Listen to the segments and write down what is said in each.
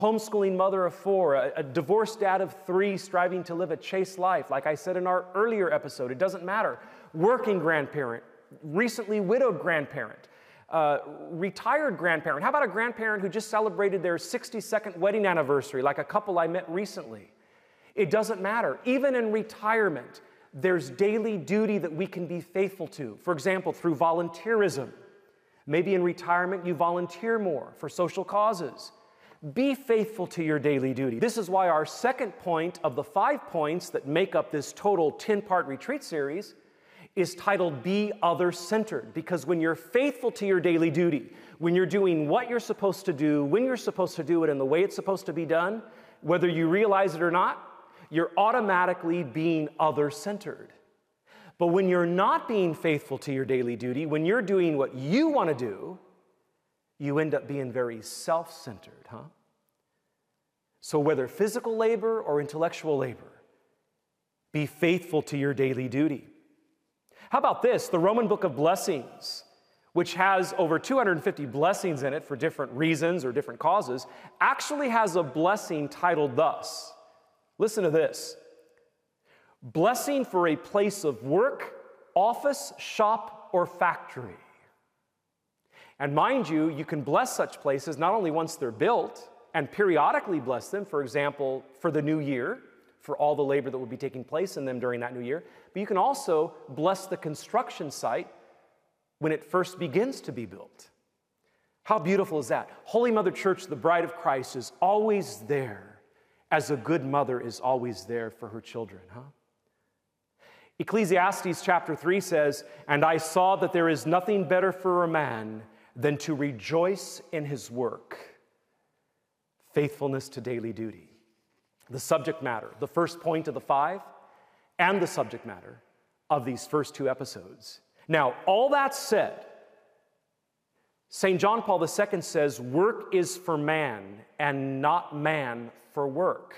homeschooling mother of 4, a divorced dad of 3 striving to live a chaste life. Like I said in our earlier episode, it doesn't matter. Working grandparent, recently widowed grandparent, retired grandparent. How about a grandparent who just celebrated their 62nd wedding anniversary, like a couple I met recently? It doesn't matter. Even in retirement, there's daily duty that we can be faithful to. For example, through volunteerism. Maybe in retirement you volunteer more for social causes. Be faithful to your daily duty. This is why our second point of the 5 points that make up this total 10-part retreat series is titled Be Other-Centered. Because when you're faithful to your daily duty, when you're doing what you're supposed to do, when you're supposed to do it, and the way it's supposed to be done, whether you realize it or not, you're automatically being other-centered. But when you're not being faithful to your daily duty, when you're doing what you want to do, you end up being very self-centered, huh? So whether physical labor or intellectual labor, be faithful to your daily duty. How about this? The Roman Book of Blessings, which has over 250 blessings in it for different reasons or different causes, actually has a blessing titled thus. Listen to this. Blessing for a place of work, office, shop, or factory. And mind you, you can bless such places not only once they're built and periodically bless them, for example, for the new year, for all the labor that will be taking place in them during that new year, but you can also bless the construction site when it first begins to be built. How beautiful is that? Holy Mother Church, the bride of Christ, is always there as a good mother is always there for her children, huh? Ecclesiastes chapter 3 says, "And I saw that there is nothing better for a man than to rejoice in his work." Faithfulness to daily duty. The subject matter, the first point of the 5, and the subject matter of these first 2 episodes. Now, all that said, St. John Paul II says, work is for man and not man for work.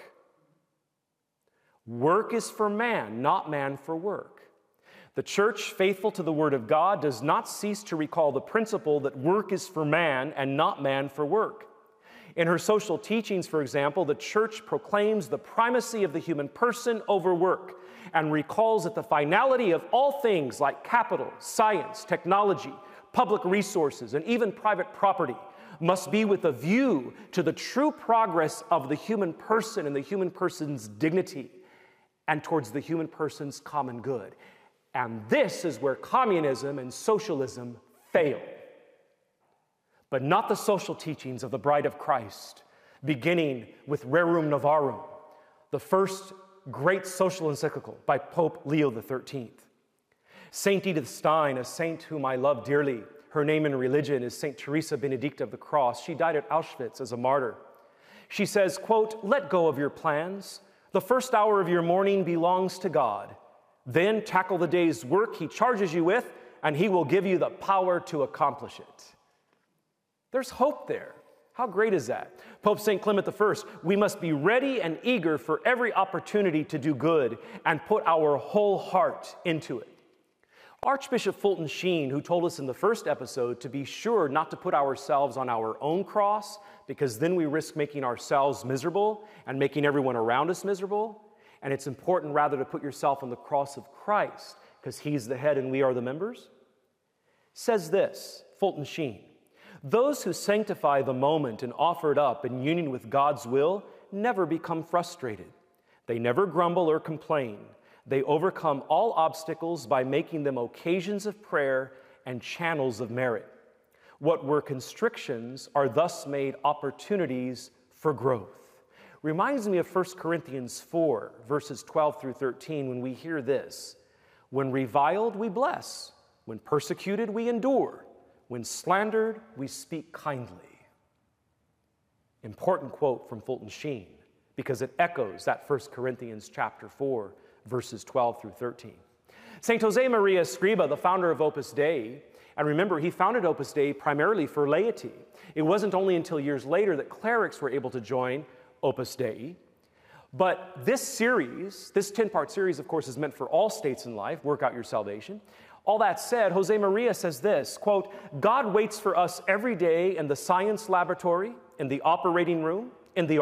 Work is for man, not man for work. The church, faithful to the Word of God, does not cease to recall the principle that work is for man and not man for work. In her social teachings, for example, the church proclaims the primacy of the human person over work and recalls that the finality of all things like capital, science, technology, public resources, and even private property must be with a view to the true progress of the human person and the human person's dignity and towards the human person's common good. And this is where communism and socialism fail. But not the social teachings of the Bride of Christ, beginning with Rerum Novarum, the first great social encyclical by Pope Leo XIII. Saint Edith Stein, a saint whom I love dearly, her name in religion is Saint Teresa Benedicta of the Cross. She died at Auschwitz as a martyr. She says, quote, "Let go of your plans. The first hour of your morning belongs to God. Then tackle the day's work He charges you with, and He will give you the power to accomplish it." There's hope there. How great is that? Pope St. Clement I, "We must be ready and eager for every opportunity to do good and put our whole heart into it." Archbishop Fulton Sheen, who told us in the first episode to be sure not to put ourselves on our own cross, because then we risk making ourselves miserable and making everyone around us miserable. And it's important rather to put yourself on the cross of Christ, because He's the head and we are the members. Says this, Fulton Sheen, "Those who sanctify the moment and offer it up in union with God's will never become frustrated. They never grumble or complain. They overcome all obstacles by making them occasions of prayer and channels of merit. What were constrictions are thus made opportunities for growth." Reminds me of 1 Corinthians 4, verses 12 through 13, when we hear this, "When reviled, we bless. When persecuted, we endure. When slandered, we speak kindly." Important quote from Fulton Sheen, because it echoes that 1 Corinthians chapter 4, verses 12 through 13. St. Jose Maria Escriba, the founder of Opus Dei, and remember, he founded Opus Dei primarily for laity. It wasn't only until years later that clerics were able to join Opus Dei. But this series, this 10-part series, of course, is meant for all states in life. Work out your salvation. All that said, Jose Maria says this, quote, "God waits for us every day in the science laboratory, in the operating room, in the